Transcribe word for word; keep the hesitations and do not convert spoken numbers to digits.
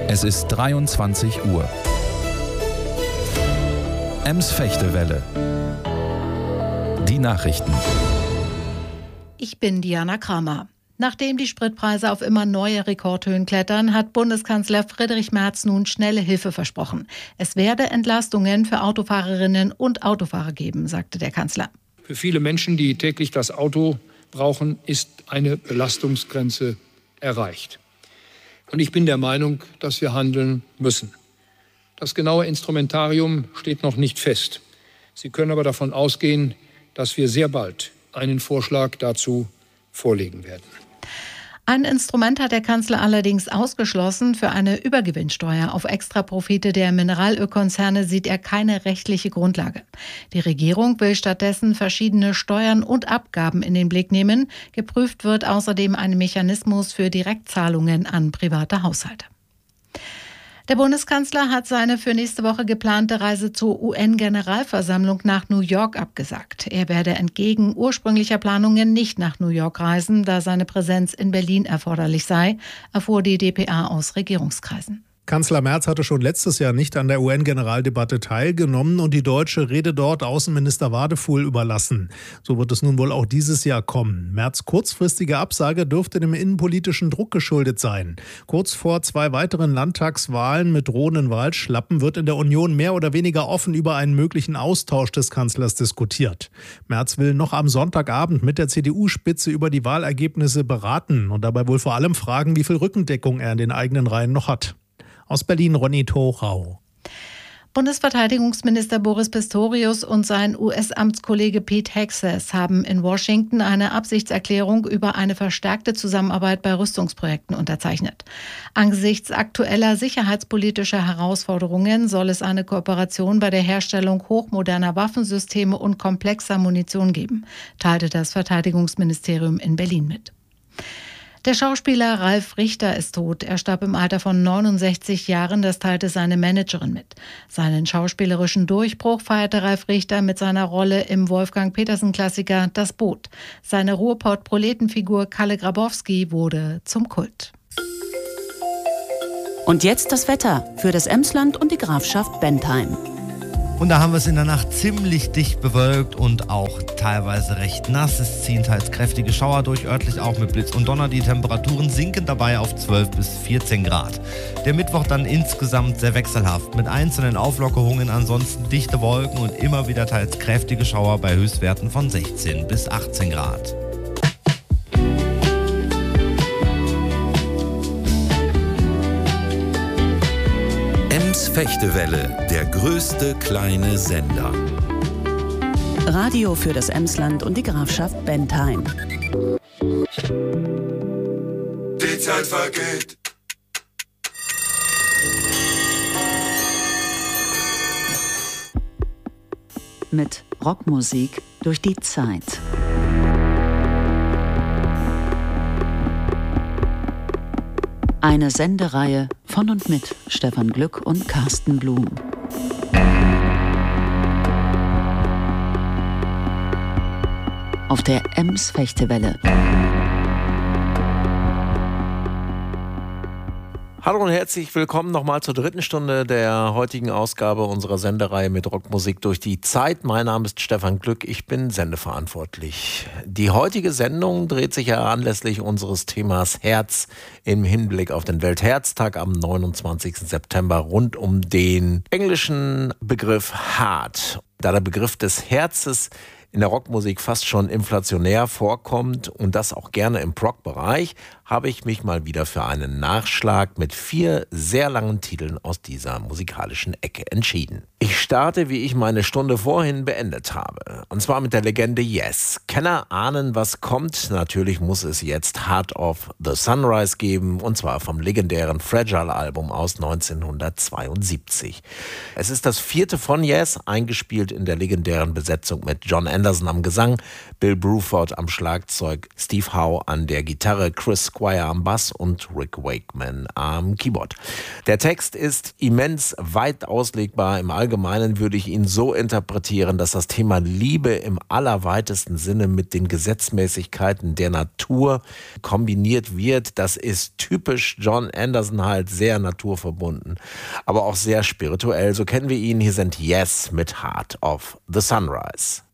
Es ist dreiundzwanzig Uhr. Ems-Fechtewelle. Die Nachrichten. Ich bin Diana Kramer. Nachdem die Spritpreise auf immer neue Rekordhöhen klettern, hat Bundeskanzler Friedrich Merz nun schnelle Hilfe versprochen. Es werde Entlastungen für Autofahrerinnen und Autofahrer geben, sagte der Kanzler. Für viele Menschen, die täglich das Auto brauchen, ist eine Belastungsgrenze erreicht. Und ich bin der Meinung, dass wir handeln müssen. Das genaue Instrumentarium steht noch nicht fest. Sie können aber davon ausgehen, dass wir sehr bald einen Vorschlag dazu vorlegen werden. Ein Instrument hat der Kanzler allerdings ausgeschlossen. Für eine Übergewinnsteuer auf Extraprofite der Mineralölkonzerne sieht er keine rechtliche Grundlage. Die Regierung will stattdessen verschiedene Steuern und Abgaben in den Blick nehmen. Geprüft wird außerdem ein Mechanismus für Direktzahlungen an private Haushalte. Der Bundeskanzler hat seine für nächste Woche geplante Reise zur U N-Generalversammlung nach New York abgesagt. Er werde entgegen ursprünglicher Planungen nicht nach New York reisen, da seine Präsenz in Berlin erforderlich sei, erfuhr die d p a aus Regierungskreisen. Kanzler Merz hatte schon letztes Jahr nicht an der U N-Generaldebatte teilgenommen und die deutsche Rede dort Außenminister Wadefuhl überlassen. So wird es nun wohl auch dieses Jahr kommen. Merz' kurzfristige Absage dürfte dem innenpolitischen Druck geschuldet sein. Kurz vor zwei weiteren Landtagswahlen mit drohenden Wahlschlappen wird in der Union mehr oder weniger offen über einen möglichen Austausch des Kanzlers diskutiert. Merz will noch am Sonntagabend mit der C D U-Spitze über die Wahlergebnisse beraten und dabei wohl vor allem fragen, wie viel Rückendeckung er in den eigenen Reihen noch hat. Aus Berlin Ronny Thorau. Bundesverteidigungsminister Boris Pistorius und sein U S-Amtskollege Pete Hegseth haben in Washington eine Absichtserklärung über eine verstärkte Zusammenarbeit bei Rüstungsprojekten unterzeichnet. Angesichts aktueller sicherheitspolitischer Herausforderungen soll es eine Kooperation bei der Herstellung hochmoderner Waffensysteme und komplexer Munition geben, teilte das Verteidigungsministerium in Berlin mit. Der Schauspieler Ralf Richter ist tot. Er starb im Alter von neunundsechzig Jahren, das teilte seine Managerin mit. Seinen schauspielerischen Durchbruch feierte Ralf Richter mit seiner Rolle im Wolfgang-Petersen-Klassiker Das Boot. Seine Ruhrpott-Proletenfigur Kalle Grabowski wurde zum Kult. Und jetzt das Wetter für das Emsland und die Grafschaft Bentheim. Und da haben wir es in der Nacht ziemlich dicht bewölkt und auch teilweise recht nass. Es ziehen teils kräftige Schauer durch, örtlich auch mit Blitz und Donner. Die Temperaturen sinken dabei auf zwölf bis vierzehn Grad. Der Mittwoch dann insgesamt sehr wechselhaft, mit einzelnen Auflockerungen, ansonsten dichte Wolken und immer wieder teils kräftige Schauer bei Höchstwerten von sechzehn bis achtzehn Grad. Ems-Fechtewelle, der größte kleine Sender. Radio für das Emsland und die Grafschaft Bentheim. Die Zeit vergeht. Mit Rockmusik durch die Zeit. Eine Sendereihe von und mit Stefan Glück und Carsten Blum. Auf der Ems-Fechtewelle. Hallo und herzlich willkommen nochmal zur dritten Stunde der heutigen Ausgabe unserer Sendereihe mit Rockmusik durch die Zeit. Mein Name ist Stefan Glück, ich bin sendeverantwortlich. Die heutige Sendung dreht sich ja anlässlich unseres Themas Herz im Hinblick auf den Weltherztag am neunundzwanzigsten September rund um den englischen Begriff Heart. Da der Begriff des Herzes in der Rockmusik fast schon inflationär vorkommt und das auch gerne im Prog-Bereich, habe ich mich mal wieder für einen Nachschlag mit vier sehr langen Titeln aus dieser musikalischen Ecke entschieden. Ich starte, wie ich meine Stunde vorhin beendet habe, und zwar mit der Legende Yes. Kenner ahnen, was kommt. Natürlich muss es jetzt Heart of the Sunrise geben, und zwar vom legendären Fragile-Album aus neunzehnhundertzweiundsiebzig. Es ist das vierte von Yes, eingespielt in der legendären Besetzung mit John Anderson am Gesang, Bill Bruford am Schlagzeug, Steve Howe an der Gitarre, Chris Squire am Bass und Rick Wakeman am Keyboard. Der Text ist immens weit auslegbar. Im Allgemeinen würde ich ihn so interpretieren, dass das Thema Liebe im allerweitesten Sinne mit den Gesetzmäßigkeiten der Natur kombiniert wird. Das ist typisch John Anderson, halt sehr naturverbunden, aber auch sehr spirituell. So kennen wir ihn. Hier sind Yes mit Heart of the Sunrise.